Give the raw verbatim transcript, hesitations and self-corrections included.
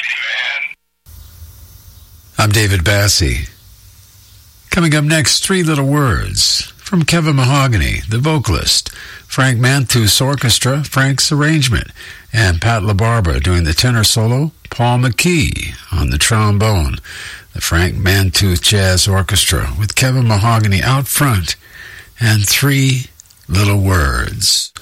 I'm David Bassie. Coming up next, Three Little Words from Kevin Mahogany, the vocalist, Frank Manthus Orchestra, Frank's arrangement, and Pat LaBarbera doing the tenor solo, Paul McKee on the trombone. The Frank Manthus Jazz Orchestra with Kevin Mahogany out front, and Three Little Words.